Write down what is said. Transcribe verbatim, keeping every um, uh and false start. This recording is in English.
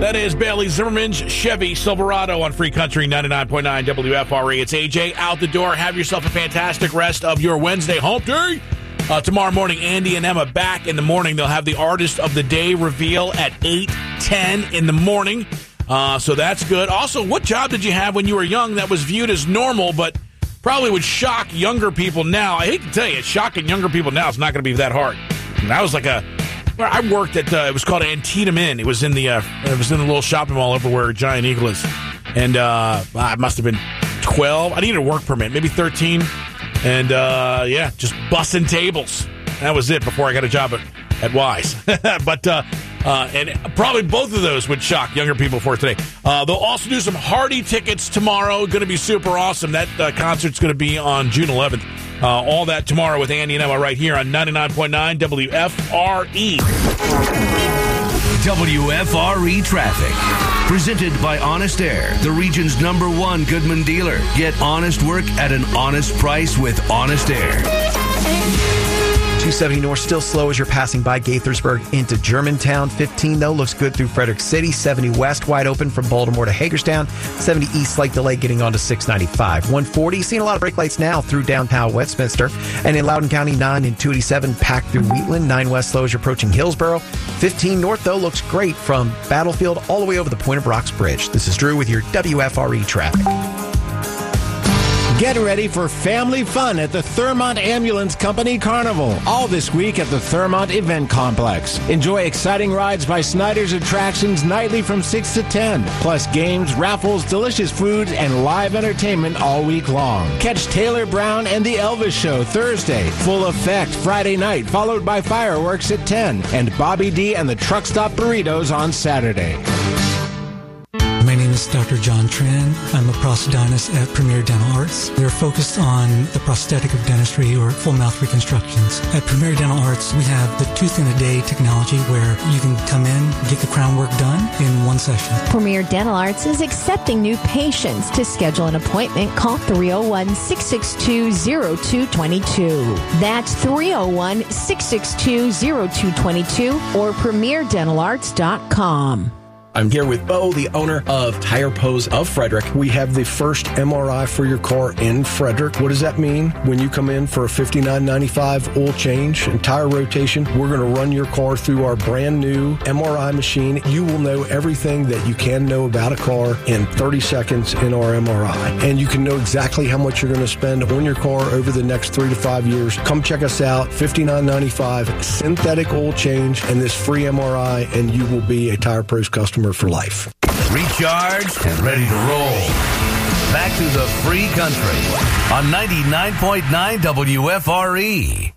That is Bailey Zimmerman's Chevy Silverado on Free Country ninety-nine point nine W F R E. It's A J out the door. Have yourself a fantastic rest of your Wednesday hump day. Uh, tomorrow morning, Andy and Emma back in the morning. They'll have the Artist of the Day reveal at eight ten in the morning. Uh, so that's good. Also, what job did you have when you were young that was viewed as normal but probably would shock younger people now? I hate to tell you, shocking younger people now is not going to be that hard. And that was like a... I worked at, uh, it was called Antietam Inn. It was in the uh, it was in the little shopping mall over where Giant Eagle is. And uh, I must have been twelve. I needed a work permit, maybe thirteen. And, uh, yeah, just bussing tables. That was it before I got a job at, at Wise. but, uh, uh, and probably both of those would shock younger people for today. Uh, they'll also do some Hardy tickets tomorrow. Going to be super awesome. That uh, concert's going to be on June eleventh. Uh, all that tomorrow with Andy and Emma right here on ninety-nine point nine W F R E. W F R E Traffic. Presented by Honest Air, the region's number one Goodman dealer. Get honest work at an honest price with Honest Air. two seventy North still slow as you're passing by Gaithersburg into Germantown. fifteen, though, looks good through Frederick City. seventy West wide open from Baltimore to Hagerstown. seventy East slight delay getting onto six ninety-five. one forty, seeing a lot of brake lights now through downtown Westminster. And in Loudoun County, nine and two eighty-seven packed through Wheatland. nine West slow as you're approaching Hillsborough. fifteen North, though, looks great from Battlefield all the way over the Point of Rocks Bridge. This is Drew with your W F R E traffic. Get ready for family fun at the Thurmont Ambulance Company Carnival, all this week at the Thurmont Event Complex. Enjoy exciting rides by Snyder's Attractions nightly from six to ten, plus games, raffles, delicious food, and live entertainment all week long. Catch Taylor Brown and the Elvis Show Thursday, Full Effect Friday night, followed by fireworks at ten, and Bobby D and the Truck Stop Burritos on Saturday. My name is Doctor John Tran. I'm a prosthodontist at Premier Dental Arts. We're focused on the prosthetic of dentistry or full mouth reconstructions. At Premier Dental Arts, we have the tooth in a day technology where you can come in, get the crown work done in one session. Premier Dental Arts is accepting new patients. To schedule an appointment, call three oh one, six six two, oh two two two. That's three oh one, six six two, oh two two two or premier dental arts dot com. I'm here with Bo, the owner of Tire Pose of Frederick. We have the first M R I for your car in Frederick. What does that mean? When you come in for a fifty-nine ninety-five oil change and tire rotation, we're going to run your car through our brand new M R I machine. You will know everything that you can know about a car in thirty seconds in our M R I. And you can know exactly how much you're going to spend on your car over the next three to five years. Come check us out. fifty-nine ninety-five synthetic oil change and this free M R I, and you will be a Tire Pros customer for life. Recharged and ready to roll. Back to the Free Country on ninety-nine point nine W F R E.